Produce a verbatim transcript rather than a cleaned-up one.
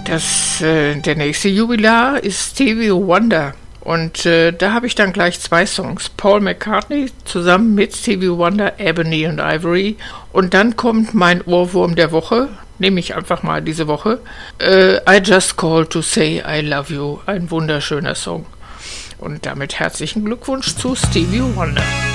Das, äh, der nächste Jubilar ist Stevie Wonder. Und äh, da habe ich dann gleich zwei Songs. Paul McCartney zusammen mit Stevie Wonder, Ebony and Ivory. Und dann kommt mein Ohrwurm der Woche, nehme ich einfach mal diese Woche. Äh, I Just Called to Say I Love You. Ein wunderschöner Song. Und damit herzlichen Glückwunsch zu Stevie Wonder.